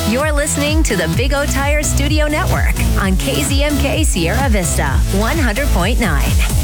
You're listening to the Big O Tire Studio Network on KZMK Sierra Vista 100.9.